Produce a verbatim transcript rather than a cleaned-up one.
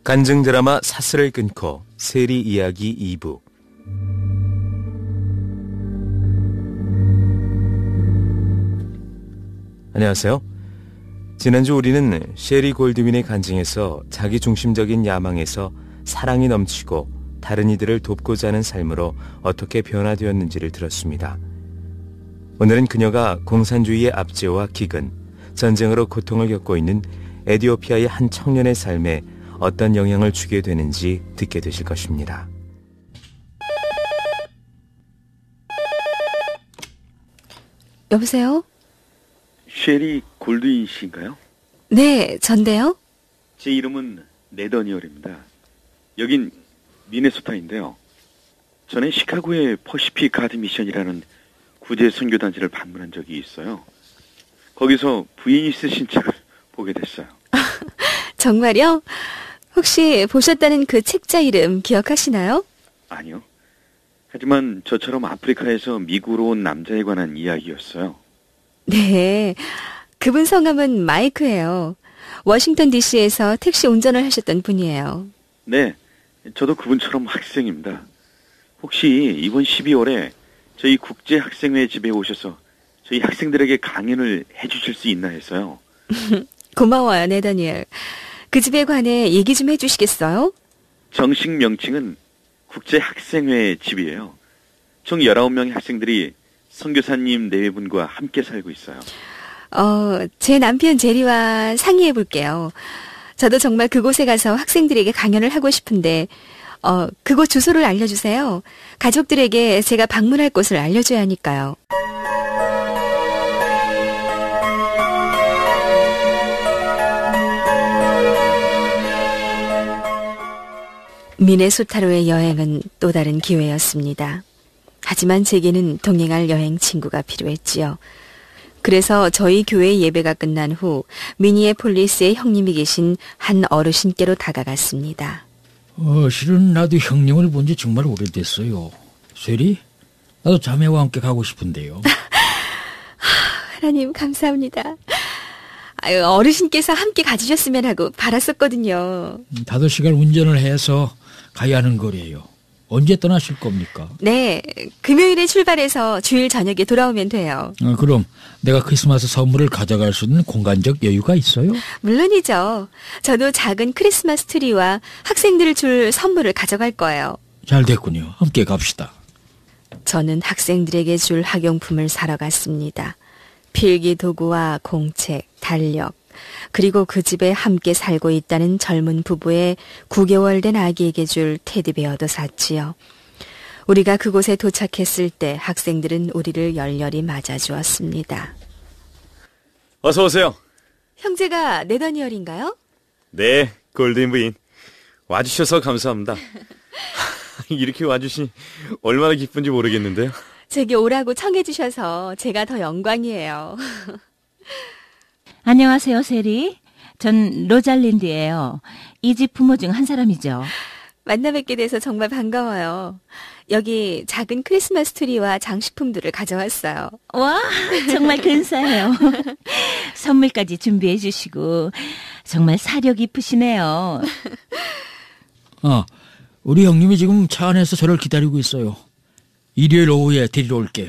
간증 드라마 사슬을 끊고 세리 이야기 이 부. 안녕하세요. 지난주 우리는 셰리 골드윈의 간증에서 자기 중심적인 야망에서 사랑이 넘치고 다른 이들을 돕고자 하는 삶으로 어떻게 변화되었는지를 들었습니다. 오늘은 그녀가 공산주의의 압제와 기근, 전쟁으로 고통을 겪고 있는 에티오피아의 한 청년의 삶에 어떤 영향을 주게 되는지 듣게 되실 것입니다. 여보세요? 셰리 골드윈 씨인가요? 네, 전데요. 제 이름은 네더니얼입니다. 여긴 미네소타인데요. 전에 시카고의 퍼시픽 가드 미션이라는 구제 선교단지를 방문한 적이 있어요. 거기서 부인이 쓰신 책을 보게 됐어요. 정말요? 혹시 보셨다는 그 책자 이름 기억하시나요? 아니요. 하지만 저처럼 아프리카에서 미국으로 온 남자에 관한 이야기였어요. 네, 그분 성함은 마이크예요. 워싱턴 디씨에서 택시 운전을 하셨던 분이에요. 네, 저도 그분처럼 학생입니다. 혹시 이번 십이월에 저희 국제학생회 집에 오셔서 저희 학생들에게 강연을 해주실 수 있나 해서요. 고마워요, 네더니엘. 그 집에 관해 얘기 좀 해주시겠어요? 정식 명칭은 국제학생회 집이에요. 총 열아홉 명의 학생들이 선교사님 네 분과 함께 살고 있어요. 어, 제 남편 제리와 상의해 볼게요. 저도 정말 그곳에 가서 학생들에게 강연을 하고 싶은데 어, 그곳 주소를 알려주세요. 가족들에게 제가 방문할 곳을 알려줘야 하니까요. 미네소타로의 여행은 또 다른 기회였습니다. 하지만 제게는 동행할 여행 친구가 필요했지요. 그래서 저희 교회 예배가 끝난 후 미니애폴리스의 형님이 계신 한 어르신께로 다가갔습니다. 어, 실은 나도 형님을 본 지 정말 오래됐어요. 쇠리? 나도 자매와 함께 가고 싶은데요. 하나님 감사합니다. 아유, 어르신께서 함께 가주셨으면 하고 바랐었거든요. 다섯 시간 운전을 해서 가야 하는 거리예요. 언제 떠나실 겁니까? 네, 금요일에 출발해서 주일 저녁에 돌아오면 돼요. 어, 그럼 내가 크리스마스 선물을 가져갈 수 있는 공간적 여유가 있어요? 물론이죠. 저도 작은 크리스마스 트리와 학생들을 줄 선물을 가져갈 거예요. 잘 됐군요. 함께 갑시다. 저는 학생들에게 줄 학용품을 사러 갔습니다. 필기 도구와 공책, 달력, 그리고 그 집에 함께 살고 있다는 젊은 부부의 구 개월 된 아기에게 줄 테디베어도 샀지요. 우리가 그곳에 도착했을 때 학생들은 우리를 열렬히 맞아주었습니다. 어서 오세요. 형제가 네더니얼인가요? 네, 골드윈 부인. 와주셔서 감사합니다. 이렇게 와주시니 얼마나 기쁜지 모르겠는데요. 제게 오라고 청해 주셔서 제가 더 영광이에요. 안녕하세요, 세리. 전 로잘린드예요. 이 집 부모 중 한 사람이죠. 만나 뵙게 돼서 정말 반가워요. 여기 작은 크리스마스 트리와 장식품들을 가져왔어요. 와, 정말 근사해요. 선물까지 준비해 주시고 정말 사려 깊으시네요. 아, 우리 형님이 지금 차 안에서 저를 기다리고 있어요. 일요일 오후에 데리러 올게요.